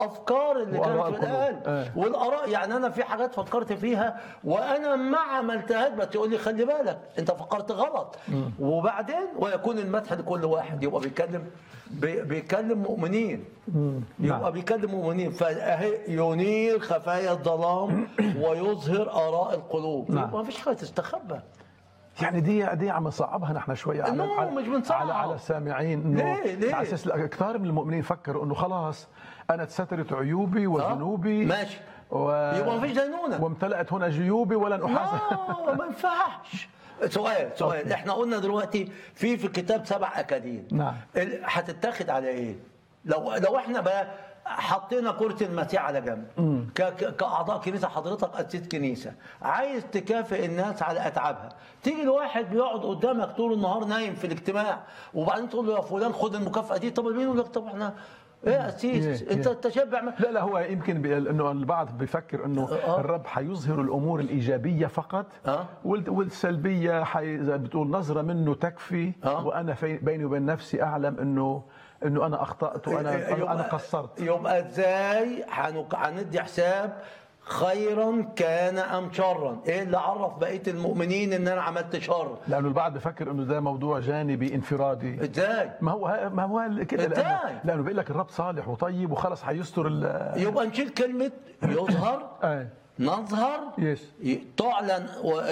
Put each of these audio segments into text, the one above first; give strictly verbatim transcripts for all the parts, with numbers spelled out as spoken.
افكار اللي كانت في القلب آه. والاراء. يعني انا في حاجات فكرت فيها وانا ما عملتهاش، بس تقول لي خلي بالك انت فكرت غلط. مم. وبعدين ويكون المدح لكل واحد، يبقى بيتكلم بي بيكلم مؤمنين. مم. يبقى نعم. بيكلم مؤمنين، فاهي ينير خفايا الظلام ويظهر اراء القلوب. نعم. ما فيش حاجه تستخبى. يعني دي دي عم نصعبها نحن شويه على على مش بنصعب على على السامعين، انه ليه ليه على اساس كثار من المؤمنين فكروا انه خلاص انا اتسترت عيوبي وذنوبي ماشي و... يبقى ما فيش دينونه وامتلأت هنا جيوبي ولن احاسب. لا ما ينفعش. سؤال سؤال احنا قلنا دلوقتي في في الكتاب سبع اكاديم. نعم. هتتاخد على ايه؟ لو لو احنا بقى حطينا كرة المسيح على جنب كأعضاء كنيسة، حضرتك قسيس كنيسة عايز تكافئ الناس على أتعابها، تيجي الواحد بيقعد قدامك طول النهار نايم في الاجتماع وبعدين تقول له يا فلان خد المكافأة دي، طب مين يقول لك طب احنا ايه يا قسيس انت تشبع؟ لا لا هو يمكن انه البعض بيفكر انه أه. الرب حيظهر الامور الايجابيه فقط أه. والسلبيه حي زي بتقول نظره منه تكفي. أه. وانا بيني وبين نفسي اعلم انه انه انا اخطات وانا يبقى انا قصرت. يبقى ازاي هندي حساب خيرا كان ام شرا؟ ايه اللي عرف بقيه المؤمنين ان انا عملت شر؟ لانه البعض بفكر انه ده موضوع جانبي انفرادي. ازاي؟ ما هو ما هو كده، ازاي؟ لانه بيقول لك الرب صالح وطيب وخلص هيستر. يبقى نشيل كلمه يظهر نظهر يس. تعلن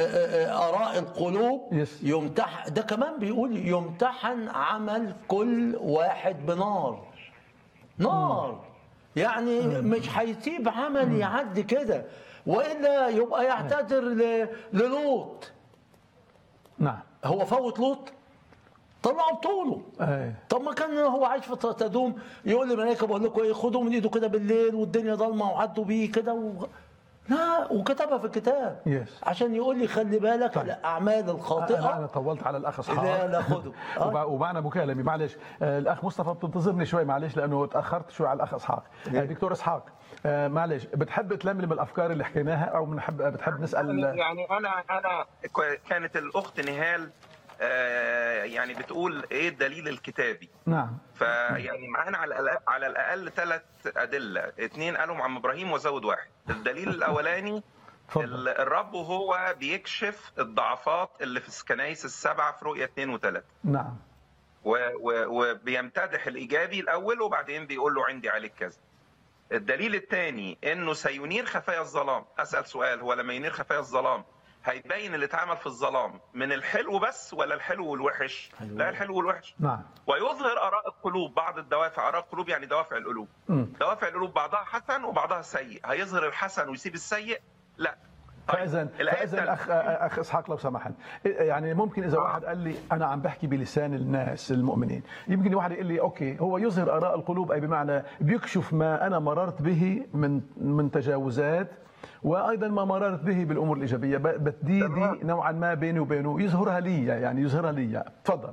آراء القلوب يس. يمتحن، ده كمان بيقول يمتحن عمل كل واحد بنار نار. مم. يعني مم. مش هيسيب عمل يعدي كده، وإلا يبقى يعتذر للوط. نعم. هو فوت لوط؟ طلعوا بطوله. أي. طب ما كان هو عايش في تدوم يقول للملائكه بقول لكم ايه، خدوه من ايده كده بالليل والدنيا ضلمه وعدوا بيه كده و... لا، وكتبها في الكتاب يس. عشان يقول لي خلي بالك طيب. الاعمال الخاطئه. لا انا طولت على الاخ اسحاق. لا لا خده. أه؟ ومعنا مكالمه معلش. آه الاخ مصطفى بتنتظرني شوي معلش لانه تاخرت شوي على الاخ اسحاق. آه دكتور اسحاق آه معلش بتحب تلملم الافكار اللي حكيناها او بنحب بتحب نسال؟ يعني انا انا كانت الاخت نهال آه يعني بتقول ايه الدليل الكتابي. نعم. فيعني معانا على على الاقل ثلاث ادله، اثنين قالوا عن ابراهيم وزود واحد. الدليل الاولاني الرب وهو بيكشف الضعفات اللي في الكنائس السبعه في رؤيا اثنين وثلاثة. نعم. وبيمتدح الايجابي الاول وبعدين بيقول له عندي عليك كذا. الدليل الثاني انه سينير خفايا الظلام. اسال سؤال، هو لما ينير خفايا الظلام هيبين اللي اتعمل في الظلام من الحلو بس ولا الحلو والوحش؟ لا، الحلو والوحش. نعم. ويظهر اراء القلوب، بعض الدوافع. اراء القلوب يعني دوافع القلوب. م. دوافع القلوب بعضها حسن وبعضها سيء. هيظهر الحسن ويسيب السيء؟ لا. فاذا فاذا الاخ اخ اسحاق لو سمحت، يعني ممكن اذا واحد قال لي انا عم بحكي بلسان الناس المؤمنين، يمكن واحد يقول لي اوكي هو يظهر اراء القلوب، اي بمعنى بيكشف ما انا مررت به من من تجاوزات، وايضا ما مررت به بالامور الايجابيه، بدي دي نوعا ما بيني وبينه يظهرها لي، يعني يظهرها لي. تفضل.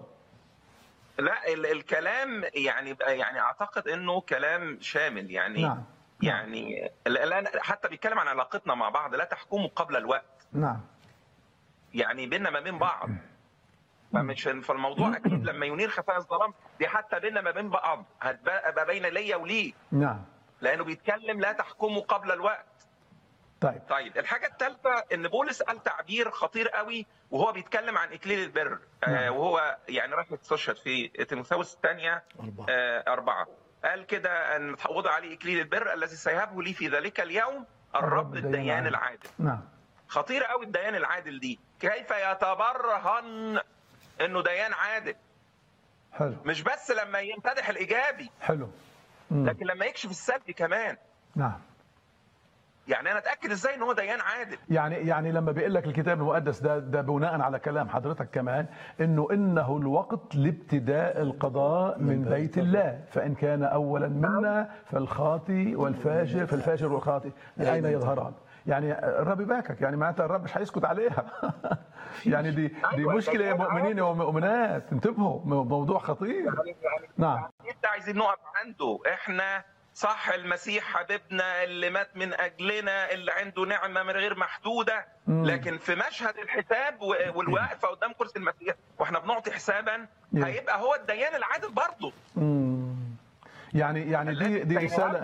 لا الكلام يعني يعني اعتقد انه كلام شامل. يعني نعم. يعني حتى بيتكلم عن علاقتنا مع بعض، لا تحكموا قبل الوقت. نعم. يعني بيننا ما بين بعض. فمش فالموضوع اكيد لما ينير خفايا الظلام دي حتى بيننا ما بين بعض هتبقى بين ليا وليه. نعم. لانه بيتكلم لا تحكموا قبل الوقت. طيب. طيب الحاجه الثالثه ان بولس قال تعبير خطير قوي وهو بيتكلم عن اكليل البر. نعم. آه وهو يعني راح يستشهد في تيموثاوس الثانيه أربعة. آه أربعة. قال كده ان وضع عليه اكليل البر الذي سيهبه لي في ذلك اليوم الرب الديان العادل. نعم. خطيره قوي الديان العادل دي. كيف يتبرهن انه ديان عادل؟ حلو. مش بس لما يمتدح الايجابي. حلو. مم. لكن لما يكشف السلبي كمان. نعم. يعني انا اتاكد ازاي ان هو ديان عادل؟ يعني يعني لما بيقول لك الكتاب المقدس ده ده بناء على كلام حضرتك كمان انه انه الوقت لابتداء القضاء من بيت الله، فان كان اولا منا فالخاطي والفاجر فالفاجر والخاطي اين يظهران؟ يعني الرب يباركك، يعني معناتها الرب مش هيسكت عليها. يعني دي دي مشكله يا مؤمنين ومؤمنات، انتبهوا موضوع خطير. نعم. انت عايزين نقف عنده. احنا صح المسيح حبيبنا اللي مات من اجلنا اللي عنده نعمه من غير محدوده، لكن في مشهد الحساب والوقفه قدام كرسي المسيح واحنا بنعطي حسابا هيبقى هو الديان العادل برضه. يعني يعني دي دي رساله